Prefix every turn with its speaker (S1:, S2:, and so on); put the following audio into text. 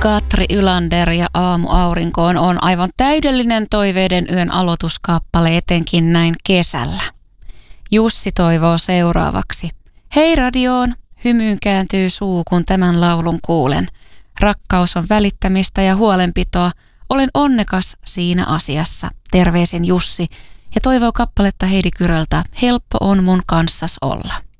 S1: Katri Ylander ja Aamuaurinkoon on aivan täydellinen toiveiden yön aloituskappale etenkin näin kesällä. Jussi toivoo seuraavaksi. Hei radioon, hymyyn kääntyy suu, kun tämän laulun kuulen. Rakkaus on välittämistä ja huolenpitoa. Olen onnekas siinä asiassa. Terveisin Jussi ja toivoo kappaletta Heidi Kyröltä. Helppo on mun kanssas olla.